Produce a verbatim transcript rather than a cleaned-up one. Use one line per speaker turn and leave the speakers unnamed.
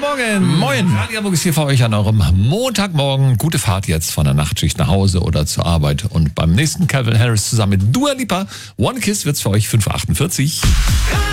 Morgen.
Moin.
Radio Hamburg ist hier für euch an eurem Montagmorgen. Gute Fahrt jetzt von der Nachtschicht nach Hause oder zur Arbeit. Und beim nächsten Calvin Harris zusammen mit Dua Lipa. One Kiss wird's für euch fünf Uhr achtundvierzig.